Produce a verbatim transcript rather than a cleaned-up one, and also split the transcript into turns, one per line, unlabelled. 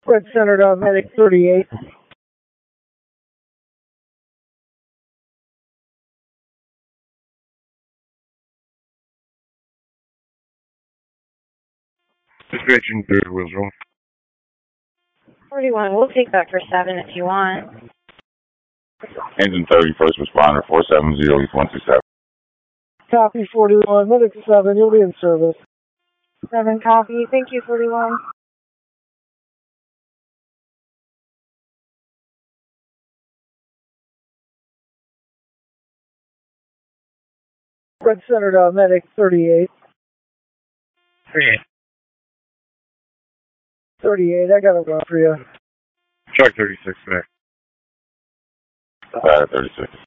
Red Center to Medic thirty-eight.
Dispatching third wheels roll.
forty-one, we'll take that for seven if you want.
Engine thirty, first responder, four seven zero, East one two seven.
Copy forty-one, Medic seven, you'll be in service.
seven copy, thank you forty-one.
Red Center to Medic thirty-eight.
thirty-eight.
thirty-eight, I got a run for you.
Truck thirty-six back. Fire thirty-six.